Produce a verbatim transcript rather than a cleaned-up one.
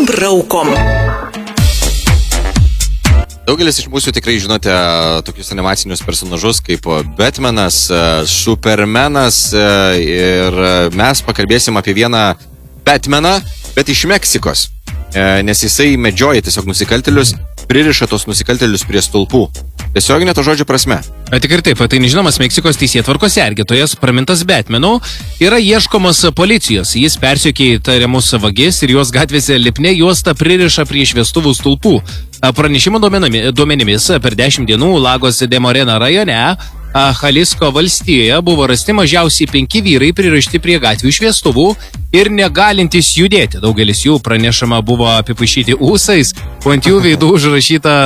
braukom. Daugelis iš mūsų tikrai žinote tokius animacinius personažus kaip Batmanas, Supermanas ir mes pakalbėsim apie vieną Batmaną, bet iš Meksikos, nes jisai medžioja tiesiog nusikaltėlius, pririša tos nusikaltėlius prie stulpų. Tiesioginė to žodžio prasme. Tikrai taip, tai nežinomas Meksikos teisėtvarkos sergėtojas, pramintas Batmanu, yra ieškomas policijos. Jis persiekė įtariamus vagis ir juos gatvėse lipne juosta pririša prie šviestuvų stulpų. Pranešimo duomenimis per dešimt dienų Lagos de Morena rajone, Jalisco valstijoje, buvo rasti mažiausiai penki vyrai pririšti prie gatvių šviestuvų ir negalintys judėti. Daugelis jų, pranešama, buvo apipaišyti ūsais, o ant jų veidų užrašyta